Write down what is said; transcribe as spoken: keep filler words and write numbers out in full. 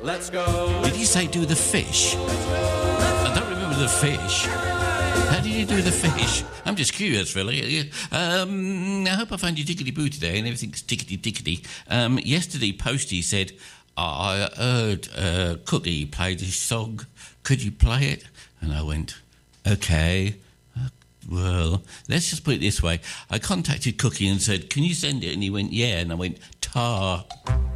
Let's go. Did he say do the fish? I don't remember the fish. How did you do the fish? I'm just curious, really. Um, I hope I found you tickety-boo today and everything's tickety-tickety. Um, yesterday, Posty said, I heard uh, Cookie play this song. Could you play it? And I went, OK. Uh, well, let's just put it this way. I contacted Cookie and said, can you send it? And he went, yeah. And I went, tar.